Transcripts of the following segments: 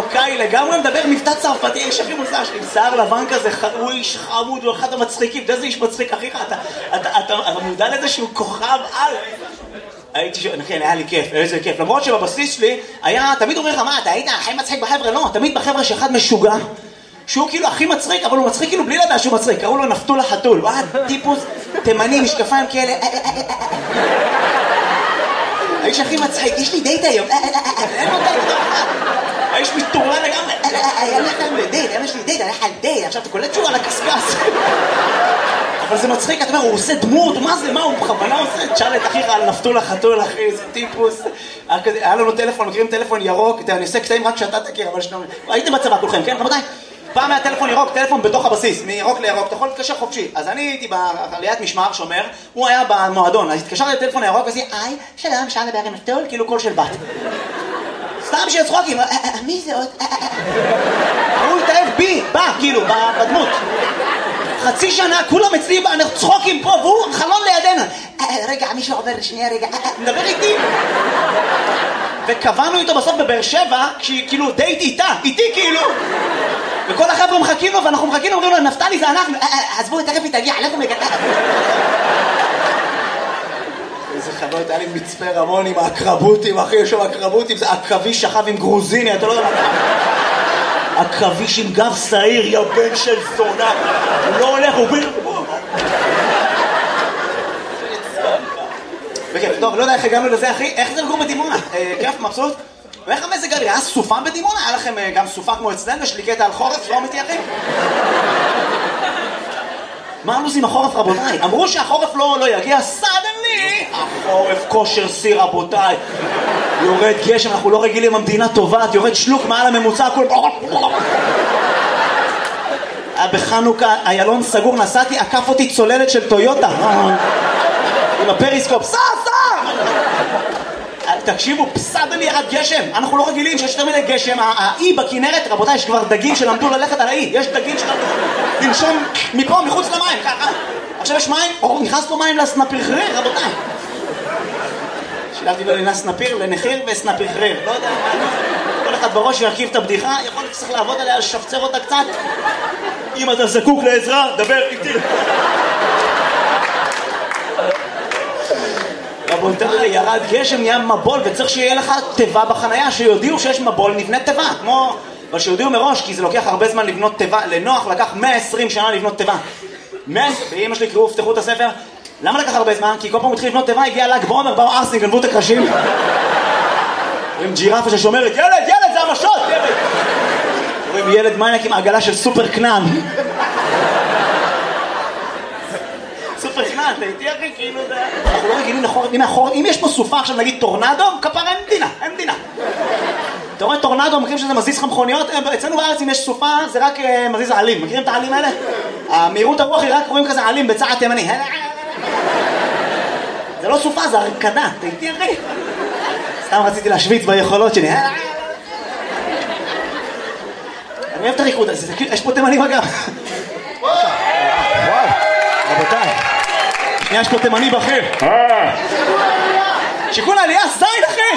מרוקאי לגמרי, מדבר מבטא צרפתי, איש הכי מוזר שלי, עם שיער לבן כזה, הוא איש חמוד, הוא אחד המצחיקים, אתה יודע איזה איש מצחיק, אחיך, אתה מודע לזה שהוא כוכב על... כן, היה לי כיף, איזה כיף, למרות שבבסיס שלי היה, תמיד אומר לך, מה, אתה היית הכי מצחיק בחבר'ה? לא, תמיד בחבר'ה שאחד משוגע, שהוא כאילו הכי מצחיק, אבל הוא מצחיק כאילו בלי לדעת שהוא מצחיק, קראו לו נפתול החתול, הוא היה טיפוס תימני, משקפיים כאלה, האיש הכי מצחיק, יש לי דייט היום, אין לו דייט, האיש מתורלה לגמרי, היה לי דייט, יש לי דייט, אני הלך על דייט, עכשיו אתה קולט שהוא על הקסקס, אבל זה מצחיק, אתה אומר, הוא עושה דמות, מה זה, מה הוא בכוונה עושה? תשאל את אחיך על נפתול החתול, אחי, איזה טיפוס, היה לנו טלפון, מכירים טלפון ירוק, אני עושה קטעים רק שאתה תכיר, אבל הייתם בצבא כולכם, כן, רבותיי? פעם היה טלפון ירוק, טלפון בתוך הבסיס, מירוק לירוק, אתה יכול להתקשר חופשי. אז אני הייתי בעליית משמר שומר, הוא היה במועדון, אז התקשרתי לטלפון הירוק ועשיתי, היי, שלום, אפשר לדבר עם נפתול, כאילו קול של בת. סתם שיהיה צחוקים, מי זה עוד? הוא התאהב בי, בא, כאילו, בדמות. חצי שנה, כולם אצלי, צחוקים פה, והוא חלון לידינו. רגע, מישהו עובר, שנייה, רגע, מדבר איתי. וקבענו איתו בסוף בבאר שבע, כאילו דייט איתי כאילו. וכל החבר'ה מחכים לו, ואנחנו מחכים לו, אומרים לו, נפתלי זה אנחנו, עזבו, תכף היא תגיע, לכו מגדל. איזה חנות, היה לי מצפה רמון עם הקרבוטים, אחי, יש שם הקרבוטים, זה הקרביש שכב עם גרוזיני, אתה לא יודע מה. הקרביש עם גב שעיר, יא בן של זונה. הוא לא הולך, הוא ביר... וכיף, טוב, לא יודע איך הגענו לזה, אחי, איך זה לגור בדימונה? כיף, מבסוט? ואיך המזג האוויר? היה סופה בדימונה? היה לכם גם סופה כמו אצלנו? יש לי קטע על חורף, לא אמיתי, אחי? מה הלו"ז עם החורף, רבותיי? אמרו שהחורף לא יגיע, סדנלי! החורף כושר שיא, רבותיי. יורד גשם, אנחנו לא רגילים, המדינה טובעת, יורד שלוק מעל הממוצע, הכל... בחנוכה, איילון סגור, נסעתי, עקף אותי צוללת של טויוטה. עם הפריסקופ, סע! תקשיבו, פסדלי ירד גשם, אנחנו לא רגילים שיש יותר מדי גשם, האי בכנרת, רבותיי, יש כבר דגים שלמדו ללכת על האי, יש דגים שלמדו לנשום מפה, מחוץ למים, ככה. עכשיו יש מים, נכנס פה מים לסנפיחריר, רבותיי. שילבתי לו לסנפיר, לנחיר וסנפיחריר, לא יודע מה, כל אחד בראש ירכיב את הבדיחה, יכול להיות שצריך לעבוד עליה, לשפצר אותה קצת. אם אתה זקוק לעזרה, דבר איתי. רבותיי, ירד גשם, נהיה מבול, וצריך שיהיה לך טבע בחנייה, שיודיעו שיש מבול, נבנה טבע, כמו... אבל שיודיעו מראש, כי זה לוקח הרבה זמן לבנות טבע, לנוח לקח 120 שנה לבנות טבע. ואמא שלי קראו, פתחו את הספר, למה לקח הרבה זמן? כי כל פעם התחיל לבנות טבע, הגיע ל"ג בעומר, באו ארסניק, גנבו את הקרשים. רואים ג'ירפה ששומרת, ילד, זה המשות, ילד! רואים ילד מייק עם העגלה של סופר קנן. סופר קנן, אתה איתי אחי, כאילו זה... אנחנו לא רגילים לחורף, אם יש פה סופה עכשיו, נגיד טורנדו, כפרה אין מדינה. אתה רואה טורנדו, מכירים שזה מזיז לך מכוניות? אצלנו בארץ אם יש סופה, זה רק מזיז העלים. מכירים את העלים האלה? המהירות הרוח היא רק רואים כזה עלים בצעד תימני. זה לא סופה, זה הרקדה, אתה איתי אחי? סתם רציתי להשוויץ ביכולות שלי. אני אוהב את הריקוד הזה, יש פה תימנים אגב. וואו, רבותיי. שנייה, יש פה תימני בכיר. שיקול העלייה, זין אחי!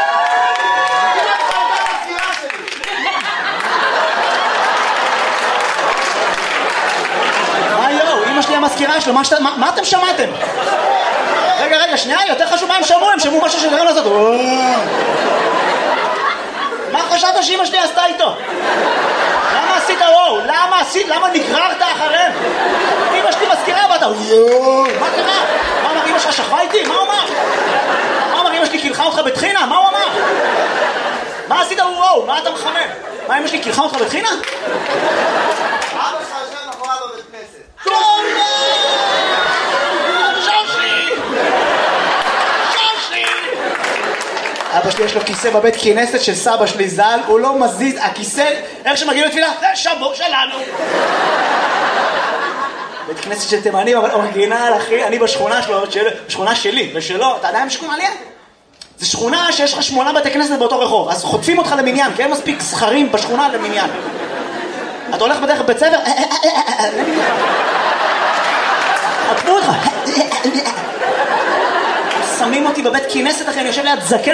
מה יואו, אמא שלי המזכירה שלו, מה אתם שמעתם? רגע, שנייה, יותר חשוב מה הם שמעו משהו שדרם לעשות. מה חשבת שאמא שלי עשתה איתו? למה עשית וואו? למה נגררת אחריהם? אמא שלי מזכירה ואתה מה קרה? מה אמר אמא שלך שכבה איתי? מה הוא אמר? מה אמר אמא שלי קילחה אותך בתחינה? מה הוא אמר? מה עשית וואו? מה אתה מחמם? מה אמא שלי קילחה אותך בתחינה? מה לך יושב נבואה בבית כנסת? טוב! אבא שלי יש לו כיסא בבית כנסת של סבא שלי ז"ל, הוא לא מזיז, הכיסא, איך שמגיעים לתפילה, זה שבור שלנו. בית כנסת של תימנים, אבל אורגינל, אחי, אני בשכונה שלו, בשכונה שלי ושלו, אתה יודע עם שכונה עליה? זה שכונה שיש לך 8 בתי כנסת באותו רחוב, אז חוטפים אותך למניין, כי אין מספיק זכרים בשכונה למניין. אתה הולך בדרך בית ספר, חטפו אותך. שמים אותי בבית כנסת, אחי, אני יושב ליד זקן